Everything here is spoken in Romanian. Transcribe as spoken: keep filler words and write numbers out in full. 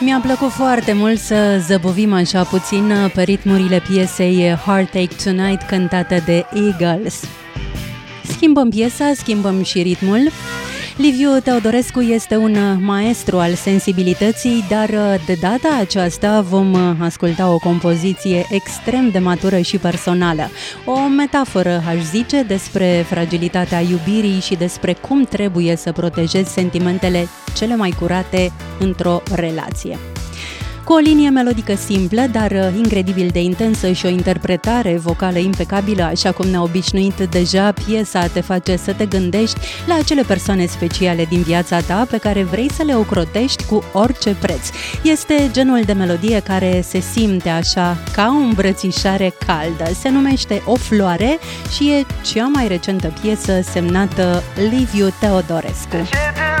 Mi-a plăcut foarte mult să zăbovim așa puțin pe ritmurile piesei Heartache Tonight cântată de Eagles. Schimbăm piesa, schimbăm și ritmul. Liviu Teodorescu este un maestru al sensibilității, dar de data aceasta vom asculta o compoziție extrem de matură și personală. O metaforă, aș zice, despre fragilitatea iubirii și despre cum trebuie să protejezi sentimentele cele mai curate într-o relație. Cu o linie melodică simplă, dar incredibil de intensă și o interpretare vocală impecabilă, așa cum ne-a obișnuit deja, piesa te face să te gândești la acele persoane speciale din viața ta pe care vrei să le ocrotești cu orice preț. Este genul de melodie care se simte așa ca o îmbrățișare caldă. Se numește O Floare și e cea mai recentă piesă semnată Liviu Teodorescu.